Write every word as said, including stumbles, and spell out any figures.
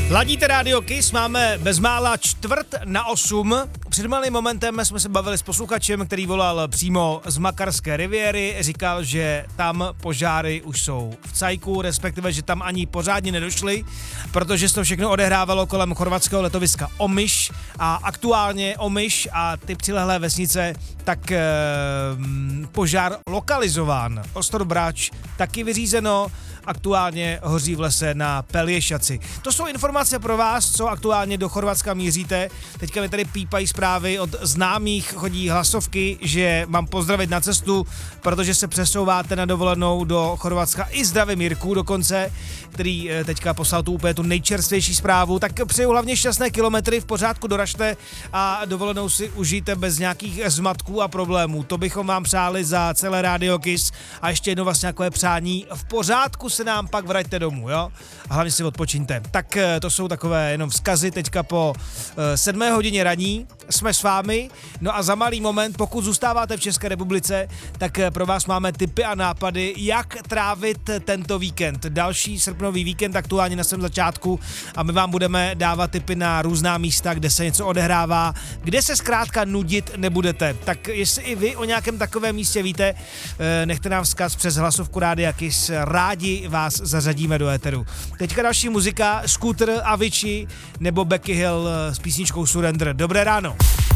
Ladíte Radio Kiss, máme bezmála čtvrt na osm. Před malým momentem jsme se bavili s posluchačem, který volal přímo z Makarské riviéry. Říkal, že tam požáry už jsou v cajku, respektive, že tam ani pořádně nedošly, protože se to všechno odehrávalo kolem chorvatského letoviska Omiš a aktuálně Omiš a ty přilehlé vesnice, tak eh, požár lokalizován. Ostrodbráč taky vyřízeno, aktuálně hoří v lese na Pelješaci. To jsou informace pro vás, co aktuálně do Chorvatska míříte. Teďka mi tady pípají zprávy od známých, chodí hlasovky, že mám pozdravit na cestu, protože se přesouváte na dovolenou do Chorvatska. I zdravím Jirku dokonce, který teďka poslal tu úplně tu nejčerstvější zprávu. Tak přeju hlavně šťastné kilometry, v pořádku doražte a dovolenou si užijte bez nějakých zmatků a problémů. To bychom vám přáli za celé Radio Kiss a ještě jedno vlastně takové přání. V pořádku se nám pak vraťte domů, jo? A hlavně si odpočiňte. Tak to jsou takové jenom vzkazy teďka po sedmé hodině raní. Jsme s vámi, no a za malý moment, pokud zůstáváte v České republice, tak pro vás máme tipy a nápady, jak trávit tento víkend. Další srpnový víkend aktuálně na svém začátku a my vám budeme dávat tipy na různá místa, kde se něco odehrává, kde se zkrátka nudit nebudete. Tak jestli i vy o nějakém takovém místě víte, nechte nám vzkaz přes hlasovku Rádia Kiss, rádi vás zařadíme do éteru. Teďka další muzika, Scooter, Avicii nebo Becky Hill s písničkou Surrender. Dobré ráno.